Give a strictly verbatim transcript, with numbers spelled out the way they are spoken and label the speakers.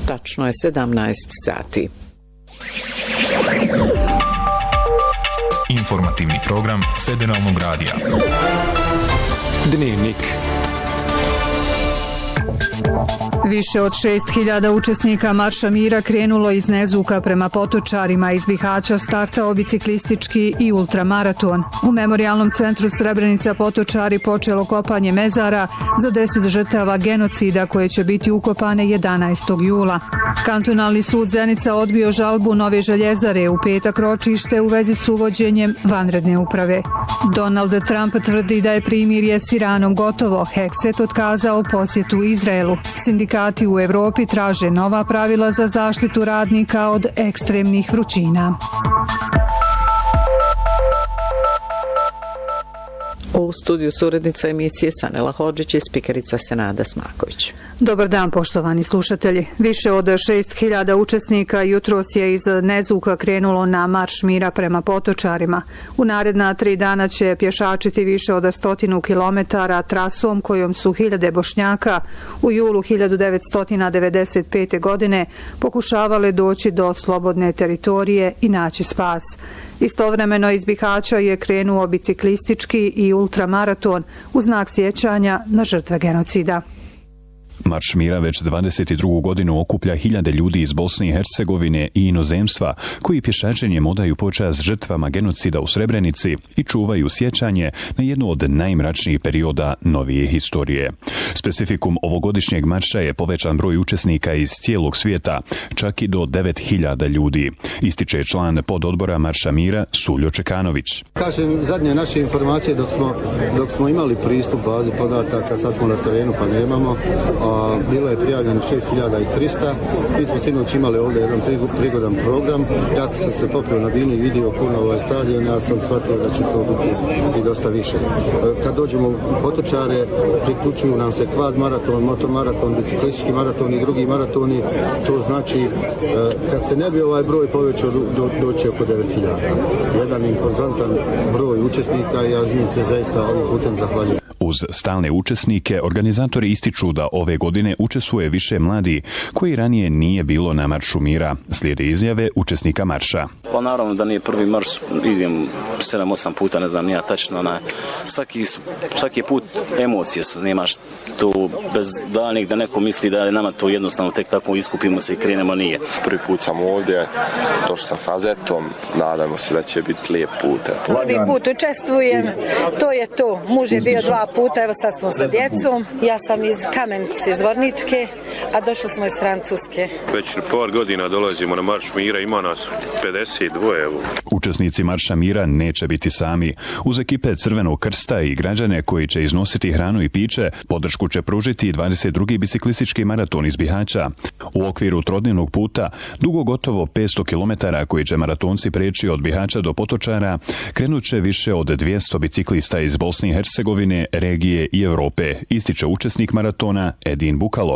Speaker 1: Tačno je sedamnaest sati.
Speaker 2: Informativni program Federalnog radija.
Speaker 3: Dnevnik.
Speaker 4: Više od šest hiljada učesnika Marša mira krenulo iz Nezuka prema Potočarima. Iz Bihaća startao biciklistički i ultramaraton. U Memorijalnom centru Srebrenica Potočari počelo kopanje mezara za deset žrtava genocida koje će biti ukopane jedanaestog jula. Kantonalni sud Zenica odbio žalbu Nove Željezare u petak ročište u vezi s uvođenjem vanredne uprave. Donald Trump tvrdi da je primirje s Iranom gotovo. Hekset otkazao posjetu Izraelu. Sindikati u Evropi traže nova pravila za zaštitu radnika od ekstremnih vrućina.
Speaker 1: U studiju su urednica emisije Sanela Hodžić i spikerica Senada Smaković.
Speaker 4: Dobar dan, poštovani slušatelji. Više od šest hiljada učesnika jutros je iz Nezuka krenulo na Marš mira prema Potočarima. U naredna tri dana će pješačiti više od stotinu kilometara trasom kojom su hiljade Bošnjaka u julu hiljadu devetsto devedeset pete. godine pokušavale doći do slobodne teritorije i naći spas. Istovremeno iz Bihaća je krenuo biciklistički i ultramaraton u znak sjećanja na žrtve genocida.
Speaker 5: Marš mira već dvadeset drugu godinu okuplja hiljade ljudi iz Bosne i Hercegovine i inozemstva koji pješačenjem odaju počast žrtvama genocida u Srebrenici i čuvaju sjećanje na jednu od najmračnijih perioda novije historije. Specifikum ovogodišnjeg marša je povećan broj učesnika iz cijelog svijeta, čak i do devet hiljada ljudi, ističe član pododbora Marša mira Suljo Čekanović.
Speaker 6: Kažem, zadnje naše informacije dok smo, dok smo imali pristup bazi podataka, sad smo na terenu pa nemamo, a bilo je prijavljeno šest hiljada trista. Mi smo sinoć imali ovdje jedan prigodan program. Ja sam se popio na vinu i vidio puno ovaj stadion, ja sam shvatio da će to biti i dosta više. Kad dođemo u Potočare, priključuju nam se kvad maraton, motomaraton, biciklistički maraton i drugi maratoni. To znači, kad se ne bi ovaj broj povećao, do, doći oko devet hiljada. Jedan impozantan broj učesnika i ja njim se zaista ovim putem zahvaljujem.
Speaker 5: Uz stalne učesnike, organizatori ističu da ove godine učestvuje više mladi koji ranije nije bilo na Maršu mira. Slijede izjave učesnika marša.
Speaker 7: Pa naravno da nije prvi marš, idem sedam osam puta, ne znam, nija tačno. Na, svaki, su, svaki put emocije su, nemaš to bez daljnjeg da neko misli da je nama to jednostavno tek tako iskupimo se i krenemo, nije.
Speaker 8: Prvi put sam ovdje, došao sam sa zetom, nadamo se da će biti lijep put.
Speaker 9: Prvi put učestvujem, to je to. Muž je bio dva puta, evo sad smo sa djecom. Ja sam iz Kamenice, iz Vorničke, a došli smo iz Francuske.
Speaker 10: Već par godina dolazimo na Marš mira, ima nas pedeset dva. Evo.
Speaker 5: Učesnici Marša mira neće biti sami. Uz ekipe Crvenog krsta i građane koji će iznositi hranu i piće, podršku će pružiti dvadeset drugi biciklistički maraton iz Bihaća. U okviru trodnevnog puta, dugo gotovo petsto kilometara koji će maratonci preći od Bihaća do Potočara, krenut će više od dvjesto biciklista iz Bosne i Hercegovine, regije i Europe, ističe učesnik maratona Edin Bukalo.